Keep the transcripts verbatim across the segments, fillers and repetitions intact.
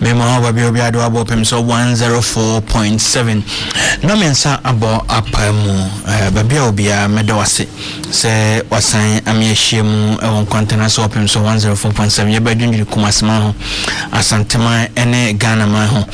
Memo baby obi ado abo pem so one oh four point seven. No mensa abo apamu baby obi a medawase se wasan amiehiem e won kwantena so pem so one oh four point seven ye badwunjiri kumasema ho asantema ene Ghana man ho.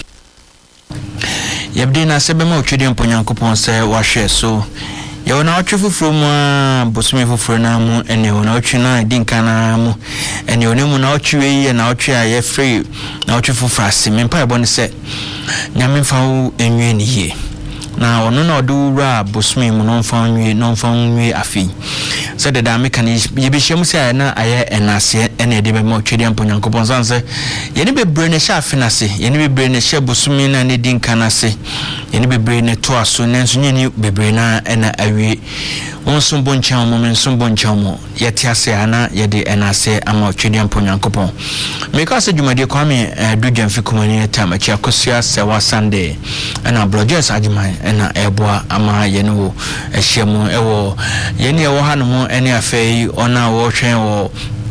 Yebdi na sebema otwede mponyankopon se wahwe so ye wona otwe from a bosome foforo na mu ene wona otwe na dinkana mu ene wona mu na otwe yi na otwe a ye free na otwe foforo ase mempa e bone se nyame mfa wo enwe ni ye na ono na odura bosome mu no mfa nwe no mfa nwe afi se de da meka ni ye be hwem se na aye enase ene de be ma otwede mponyankopon sanse ye ne bebre ne hya afi na se ye ne bebre ne hya bosome na ne dinkana se ye ne bebre ne to aso nenso nyeni bebre na ena awie wonso boncha mo menso boncha mo yeti ase ana yede enase ama otwede mponyankopon meka se dwumade kwame dujam fi komani tama chi akosua sewa Sunday ana bloggers ajiman ena eboa ama ye no ehyiemu ewo ye ne ewo hanom ene afei ona wo hwen wo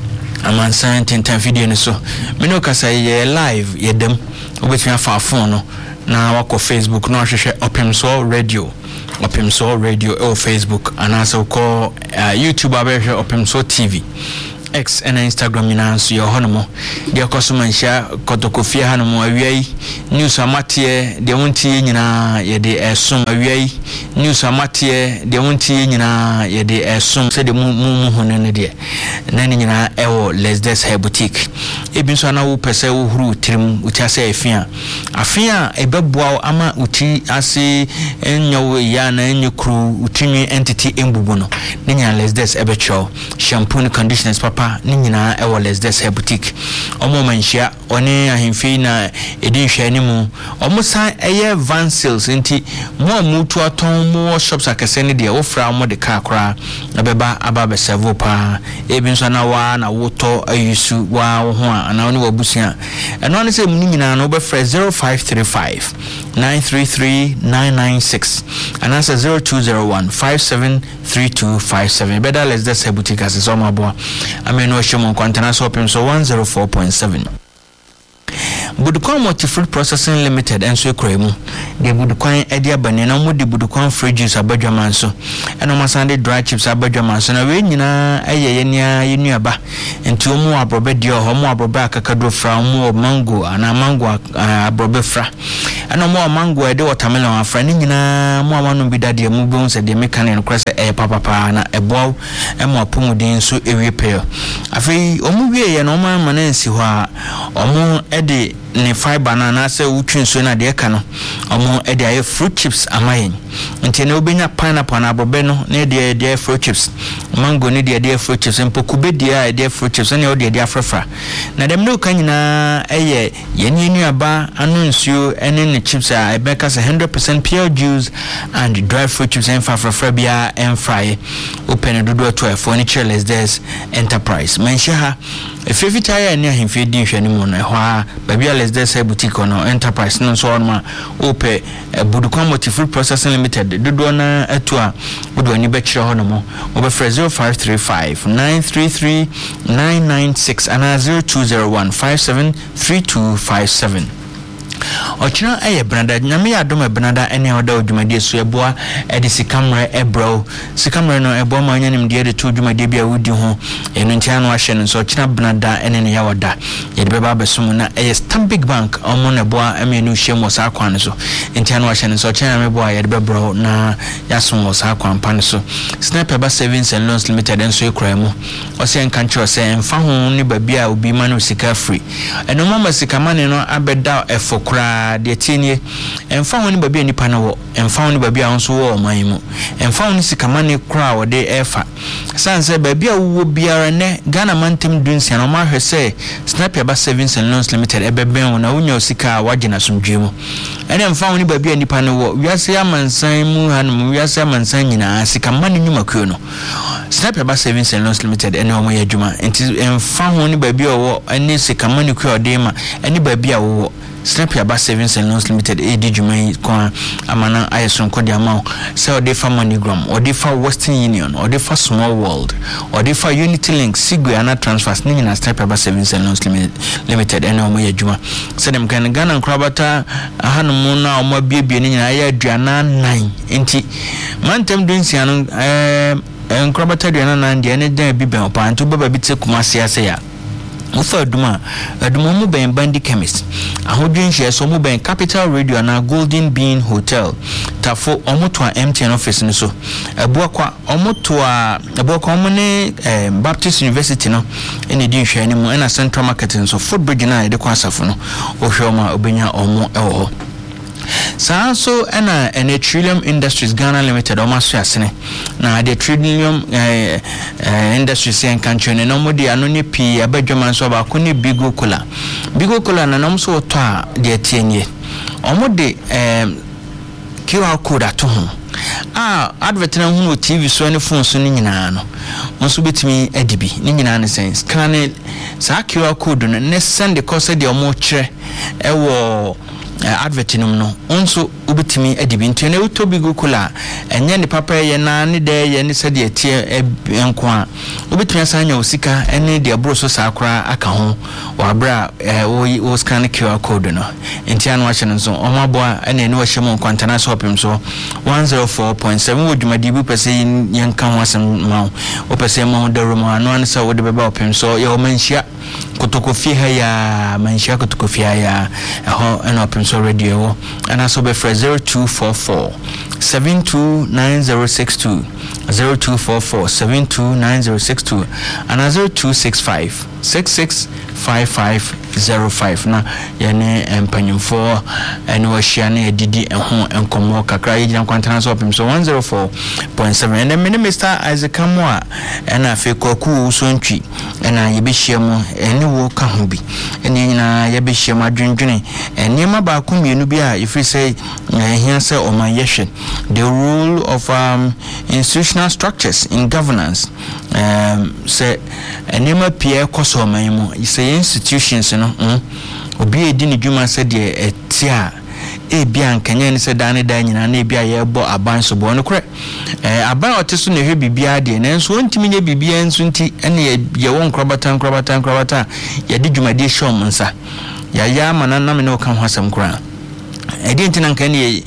amansan tintan video ne so me no kasa ye live ye dem obetwa fa phone no na wako Facebook no ahwehwe Opemso Radio Opemso Radio or Facebook and also call uh, YouTube abehwe Opemso T V X and Instagram inanso yo honomo de kosomansha kotokofia hanomo awiai news amatie de wontie nyina ye de esum awiai news amatie de wontie nyina ye de esum se de mu mu hono ne de na ni nyina ewo Let's Des Hair Boutique ebi so na wo pese wo huru trim uti ase afia afia ebeboa ama uti ase enyo ya na enyo kru utinwi entity embubu no ni nyina Let's Des ebecho shampoo and conditioners papa ni nyina ewo Let's Des Hair Boutique omo manhia one ahemfi na edin hwa ni mu omo san eye van sales nti mo mutu aton mo shops akese ne de wo fra mo de ka kra abeba aba be serve pa ebi nso na wa na woto ayusu wa ho a na woni wabusia eno ne se mu nyina no be fra zero five three five nine three three nine nine six and answer zero two zero one five seven three two five seven better Let's Des Hair Boutique as so mabo ameno shemo kwantana so pem so one oh four point seven Budukwan Multi-Fruit Processing Limited and so kremu de Budukwan edia bane na mo de Budukwan fruit juice abadwaman so eno masande dry chips abadwaman so na we nyina eye yenia yenuaba enti omo abrobe de omo abrobe akakado fra omo mango ana mango abrobe fra eno mo mango e de watermelon afra ni nyina mo amanu bidade mu bi unse de mekane no krese e papa pa na ebo e mo apomuden so ewie pe afi omo wie ye no ma manansi ho a omo e de ne fiber na na se utwin so na de ka no omo e de aye fruit chips amayen nti ne obenya pineapple na abobe no ne de de fruit chips mango ne de de fruit chips mpokube de de fruit chips ne o de de afrafra na dem no kan nyina eye yeni nuaba anu nsuo ene ne chips a ebeka se one hundred percent pure juice and dry fruit chips en afrafra bia en fry open dodo twelve furniture Let's Des Enterprise mention ha if you tire ne ahemfi din hwani mu no ho a babia Let's Des Hair Boutique no Enterprise no so on ma ope Budukwan Multi-Fruit Processing Limited dodo na etu a wodo ani be kire ho no mo obe fra zero five three five nine three three nine nine six and zero two zero one five seven three two five seven Ochina eye branda nyame ya dom branda ene oda odwumade so eboa ede sikamre ebro sikamre no ebo ma nyanim de ede to odwumade bia wodi ho eno ntia no ahye no so ochina branda ene ne ya woda ye de beba besom na eye Stanbic Bank omo ne boa emenu hye sa kwan so ntia no ahye no so ochina me boa ye de bebro na yasom sa kwan pan so Sniper Ba Savings and Loans Limited enso ekura mu o se nka ncho se emfa ho ne babia obi ma no sika free eno mama sika mane no abeda efo kura de tinie emfa woni babi anipa na wo emfa woni babi a nso wo oman mu emfa woni sikamane kura wo de efa sanse babi a wo biara ne Ghana mantem dunsia no ma hwese Sniper Ba Savings and Loans Limited ebeben na wonya osika wagina somdwe mu ene emfa woni babi anipa na wo wiase amansan mu hanum wiase amansan nyina sikamane nyuma kuo no Sniper Ba Savings and Loans Limited ene omo yadwuma enti emfa woni babi a wo ene sikamane kuo de ma ene babi a wo Snap Yaba Savings and Loans Limited A D Jumai Kwa Amana Ayson Kodiamau say Odefa MoneyGram Odefa Western Union Odefa Small World Odefa Unity Link Sigwe ana transfers ni na Snap Yaba Savings and Loans Limited ene omo yadwuma say dem kan Ghana nkrabata ahanumu na omo biebie ni na ya aduana nine enti mantem dunsia no eh nkrabata aduana nine de ene dan bi ben opa nto baba bi te kuma siase ya Ufa aduma aduma mu ben Bandi Chemist ahodwen hye so mu ben Capital Radio na Golden Bean Hotel tafo omoto a M T N office ni so ebuakwa omoto a ebuakwa omo ne Baptist University no ene di hwe ni mu na Central Market so footbridge na ede kwa asafo no ohwe oma obenya omo ewo Sa so ena ene Trillium Industries Ghana Limited o maso asene na the Trillium eh, eh, Industries en kancho ne no modi ano ne pi abadwama so ba ko ne Bigo Cola Bigo Cola na nom so to a de tienye omode eh, Q R code ato ho ah advert na hu T V so ne phone so ni nyina no onso betimi adibi ni nyina ne sen scan sa Q R code no ne send the course de omo kire ewo Uh, advertinum no onso ubetimi adibi ntene uto Bigo Cola enye ne papa ye na ne de ye ne sede etie enko a ubetimi asanya osika ene de abro so sakora aka ho wa bra o scan Q R code no entia no ahye nso omabo ene ne wahye mo kwantana so opim so one oh four point seven wodumadi bu pese yenka ho asem ma o pese mo de roma no an sa wode beba opim so ye o manhia kotokofie ha ya manhia kotokofie ya ho ena opim so radio and also be for zero two four four seven two nine zero six two zero two four four seven two nine zero six two and zero two six five six six five five zero five na yene empanyimfo ene wahia na edidi eho enkomo kakra yigina kwantana so opim so one oh four point seven and then Mister Isaac Amwa ena afi kwaku so ntwi ena yebehia mu ene wo ka ho bi ene nyina yebehia mu adwendwene ene ma ba ko mienu bi a if we say here say o man yehwe the role of um, institutional structures in governance um say ene ma pie koso man mu say institutions no mm, obi edi ni dwuma say de etia e bia nkanya ni se dan dan nyina na e bia ye bo aban so bo no kre eh aban oteso na hwe bibia de na nso ontimi nya bibia nso nti ene ye won krobata krobata krobata ye di dwumade shom nsa ya ya manana me no kan ho asem kra edi ntina nka ne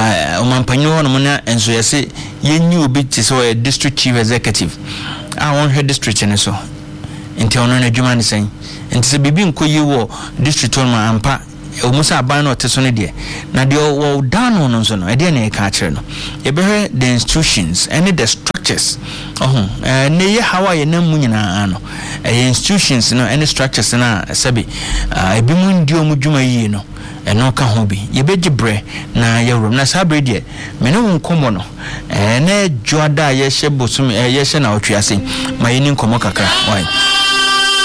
o mampanyo ho no na enso yese yenyi obi ti so district chief executive a won hwe district ne so nti ono na dwuma ne sen nti se bibi nkoyi wo district on ma ampa omusa aban no teso ne de na de wo down no so no e de na e ka kire no e be the institutions and the structures oh eh ne ye hawa ye na mu nyina ano eh institutions no any structures na sabi e bi mu ndi omu dwuma yi no eno ka ho bi ye be gibre na ye rom na sabre de me no nkomo no eh na joada ye hye bosum eh ye hye na otwiase ma ye ni nkomo kakra why